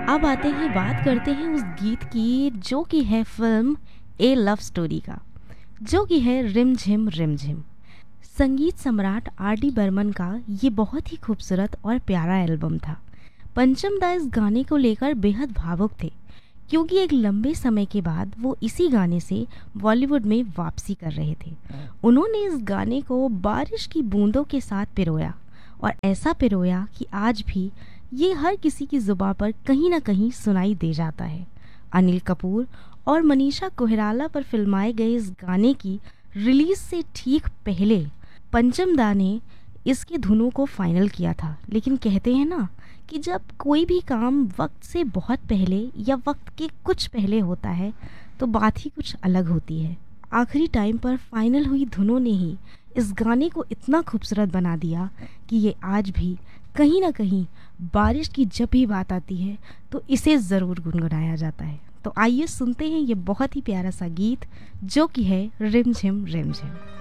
अब आते हैं, बात करते हैं उस गीत की जो कि है फिल्म ए लव स्टोरी का, जो कि है रिमझिम रिमझिम। संगीत सम्राट आर डी बर्मन का ये बहुत ही खूबसूरत और प्यारा एल्बम था। पंचम दा इस गाने को लेकर बेहद भावुक थे, क्योंकि एक लंबे समय के बाद वो इसी गाने से बॉलीवुड में वापसी कर रहे थे। उन्होंने इस गाने को बारिश की बूंदों के साथ पिरोया, और ऐसा पिरोया कि आज भी ये हर किसी की जुबां पर कहीं ना कहीं सुनाई दे जाता है। अनिल कपूर और मनीषा कोइराला पर फिल्माए गए इस गाने की रिलीज से ठीक पहले पंचम दा ने इसकी धुनों को फाइनल किया था। लेकिन कहते हैं ना कि जब कोई भी काम वक्त से बहुत पहले या वक्त के कुछ पहले होता है तो बात ही कुछ अलग होती है। आखिरी टाइम पर फाइनल हुई धुनों ने ही इस गाने को इतना खूबसूरत बना दिया कि ये आज भी कहीं ना कहीं बारिश की जब भी बात आती है तो इसे ज़रूर गुनगुनाया जाता है। तो आइए सुनते हैं ये बहुत ही प्यारा सा गीत जो कि है रिमझिम रिमझिम।